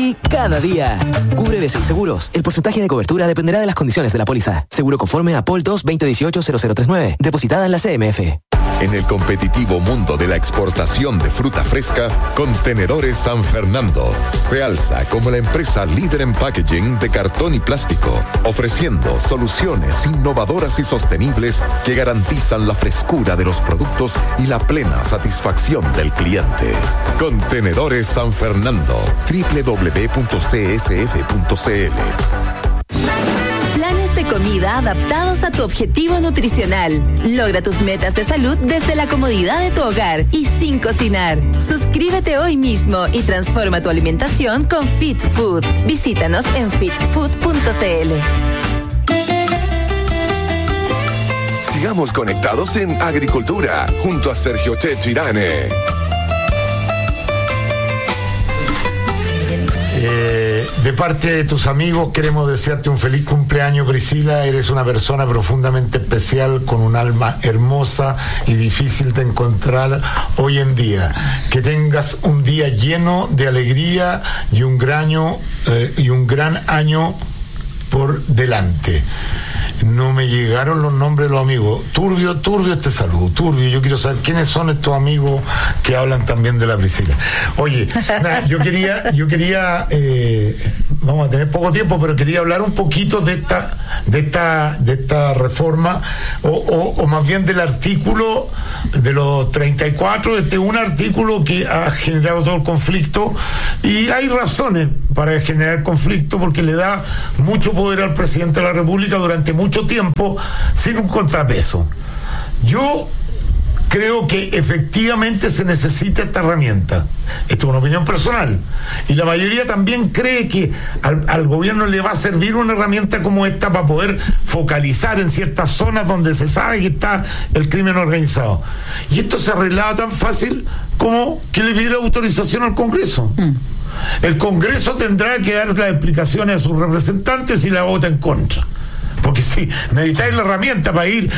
ti cada día. Cubre BCI Seguros. El porcentaje de cobertura dependerá de las condiciones de la póliza. Seguro conforme a POL 2 2018-0039. Depositada en la CMF. En el competitivo mundo de la exportación de fruta fresca, Contenedores San Fernando se alza como la empresa líder en packaging de cartón y plástico, ofreciendo soluciones innovadoras y sostenibles que garantizan la frescura de los productos y la plena satisfacción del cliente. Contenedores San Fernando, www.csf.cl. Planes de comida adaptados a tu objetivo nutricional. Logra tus metas de salud desde la comodidad de tu hogar y sin cocinar. Suscríbete hoy mismo y transforma tu alimentación con Fit Food. Visítanos en fitfood.cl. Sigamos conectados en Agricultura junto a Sergio Chechirane. De parte de tus amigos queremos desearte un feliz cumpleaños, Priscila. Eres una persona profundamente especial, con un alma hermosa y difícil de encontrar hoy en día. Que tengas un día lleno de alegría y un gran año por delante. No me llegaron los nombres de los amigos. Turbio este saludo. Turbio, yo quiero saber quiénes son estos amigos que hablan también de la Priscila. Oye, yo quería vamos a tener poco tiempo, pero quería hablar un poquito de esta reforma, o más bien del artículo de los 34, un artículo que ha generado todo el conflicto, y hay razones para generar conflicto, porque le da mucho poder al presidente de la República durante mucho tiempo sin un contrapeso. Yo creo que efectivamente se necesita esta herramienta. Esto es una opinión personal, y la mayoría también cree que al gobierno le va a servir una herramienta como esta para poder focalizar en ciertas zonas donde se sabe que está el crimen organizado. Y esto se arreglaba tan fácil como que le pidiera autorización al Congreso. El Congreso tendrá que dar las explicaciones a sus representantes y la vota en contra. Porque si necesitáis la herramienta para ir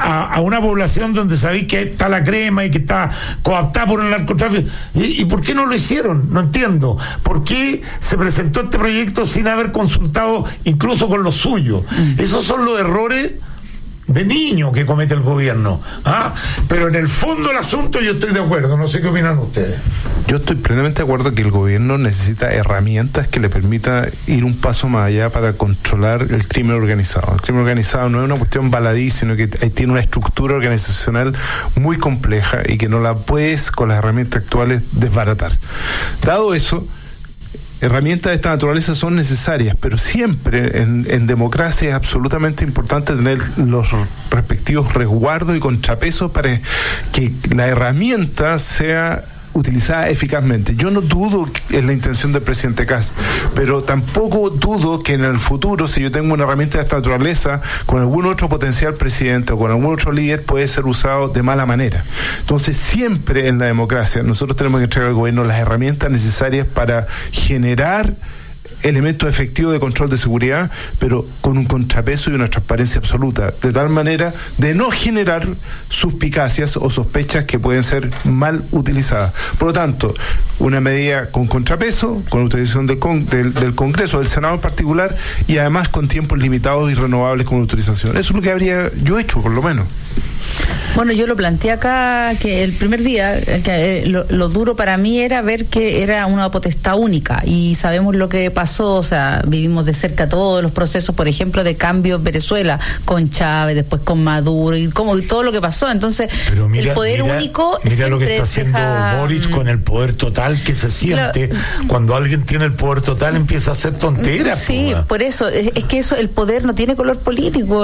a una población donde sabéis que está la crema y que está cooptada por el narcotráfico, ¿y por qué no lo hicieron? No entiendo. ¿Por qué se presentó este proyecto sin haber consultado incluso con los suyos? Esos son los errores de niño que comete el gobierno. Pero en el fondo del asunto yo estoy de acuerdo. No sé qué opinan ustedes. Yo estoy plenamente de acuerdo que el gobierno necesita herramientas que le permita ir un paso más allá para controlar el crimen organizado. El crimen organizado no es una cuestión baladí, sino que tiene una estructura organizacional muy compleja y que no la puedes, con las herramientas actuales, desbaratar. Dado eso, herramientas de esta naturaleza son necesarias, pero siempre en democracia es absolutamente importante tener los respectivos resguardos y contrapesos para que la herramienta sea utilizada eficazmente. Yo no dudo en la intención del presidente Kast, pero tampoco dudo que en el futuro, si yo tengo una herramienta de esta naturaleza, con algún otro potencial presidente o con algún otro líder, puede ser usado de mala manera. Entonces, siempre en la democracia nosotros tenemos que entregar al gobierno las herramientas necesarias para generar elementos efectivos de control de seguridad, pero con un contrapeso y una transparencia absoluta, de tal manera de no generar suspicacias o sospechas que pueden ser mal utilizadas. Por lo tanto, una medida con contrapeso, con utilización del Congreso, del Senado en particular, y además con tiempos limitados y renovables con utilización. Eso es lo que habría yo hecho, por lo menos. Bueno, yo lo planteé acá, que el primer día, que lo duro para mí era ver que era una potestad única, y sabemos lo que pasó, o sea, vivimos de cerca todos los procesos, por ejemplo, de cambio en Venezuela, con Chávez, después con Maduro, y todo lo que pasó. Entonces, el poder único... Mira lo que está haciendo Boric con el poder total que se siente. Cuando alguien tiene el poder total, empieza a hacer tonteras. Sí, por eso, es que eso, el poder no tiene color político,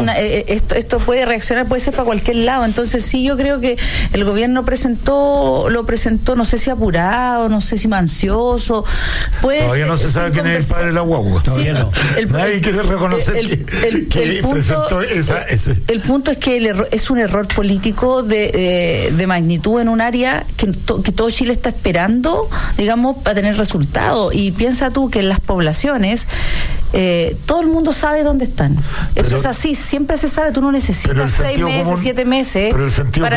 esto puede reaccionar, puede ser para cualquier lado. Entonces sí, yo creo que el gobierno lo presentó, no sé si apurado, no sé si ansioso. Todavía no se sabe quién es el padre de la guagua. Todavía no. Nadie quiere reconocer que presentó ese. El punto es que es un error político de magnitud en un área que todo Chile está esperando, digamos, para tener resultados. Y piensa tú que en las poblaciones todo el mundo sabe dónde están. Eso es así, siempre se sabe. Tú no necesitas 6 meses, 7 meses. Pero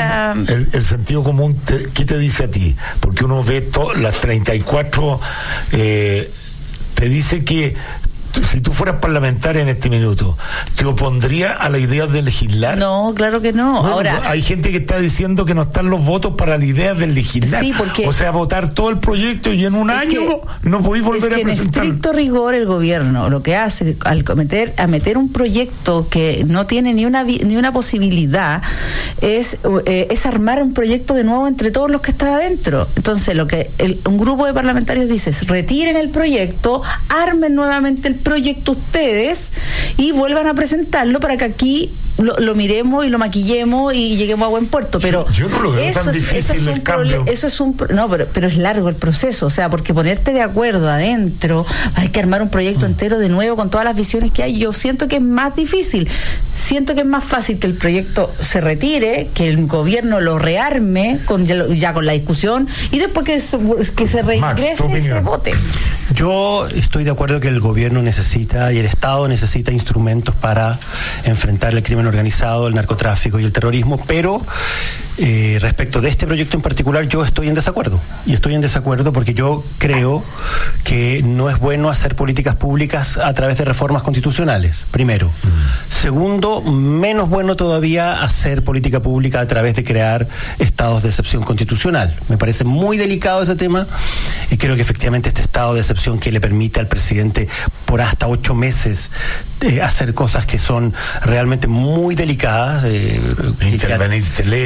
el sentido común, ¿qué te dice a ti? Porque uno ve las 34 te dice que si tú fueras parlamentaria en este minuto, ¿te opondría a la idea de legislar? No, claro que no. Bueno, ahora hay gente que está diciendo que no están los votos para la idea de legislar. Sí, porque, o sea, votar todo el proyecto y en un año no podéis volver a presentar. En estricto rigor el gobierno lo que hace al meter un proyecto que no tiene ni una posibilidad es armar un proyecto de nuevo entre todos los que están adentro. Entonces lo que un grupo de parlamentarios dice es: retiren el proyecto, armen nuevamente el proyecto ustedes y vuelvan a presentarlo para que aquí lo miremos y lo maquillemos y lleguemos a buen puerto. Pero yo no lo veo tan difícil el cambio. Pero es largo el proceso, o sea, porque ponerte de acuerdo adentro, hay que armar un proyecto entero de nuevo con todas las visiones que hay. Yo siento que es más difícil, siento que es más fácil que el proyecto se retire, que el gobierno lo rearme ya con la discusión y después que se reingrese y se vote. Yo estoy de acuerdo que el gobierno necesita y el Estado necesita instrumentos para enfrentar el crimen organizado, el narcotráfico y el terrorismo, pero respecto de este proyecto en particular yo estoy en desacuerdo. Y estoy en desacuerdo porque yo creo que no es bueno hacer políticas públicas a través de reformas constitucionales, primero. Segundo, menos bueno todavía hacer política pública a través de crear estados de excepción constitucional. Me parece muy delicado ese tema y creo que efectivamente este estado de excepción que le permite al presidente por hasta 8 meses hacer cosas que son realmente muy delicadas, intervenir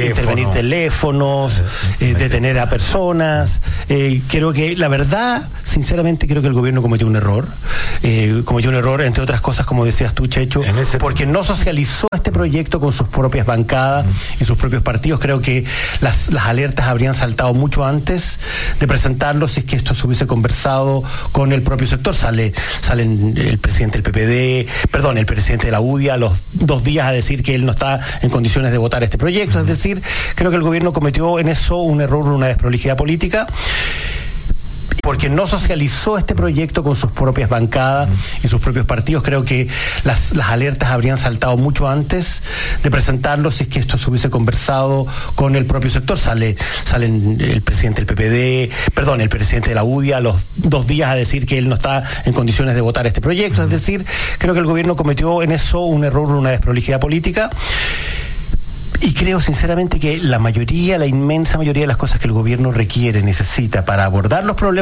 teléfonos, detener a personas. Creo que la verdad, sinceramente, creo que el gobierno cometió un error, entre otras cosas, como decías tú, Checho, porque no socializó este proyecto con sus propias bancadas y sus propios partidos. Creo que las alertas habrían saltado mucho antes de presentarlo si es que esto se hubiese conversado con el propio sector. Salen el presidente del PPD, el presidente de la UDI a los 2 días a decir que él no está en condiciones de votar este proyecto. Es decir, creo que el gobierno cometió en eso un error, una desprolijidad política, porque no socializó este proyecto con sus propias bancadas y sus propios partidos. Creo que las alertas habrían saltado mucho antes de presentarlo si es que esto se hubiese conversado con el propio sector. Salen el presidente del PPD, el presidente de la UDI a los 2 días a decir que él no está en condiciones de votar este proyecto. Es decir, creo que el gobierno cometió en eso un error, una desprolijidad política. Y creo sinceramente que la inmensa mayoría de las cosas que el gobierno necesita para abordar los problemas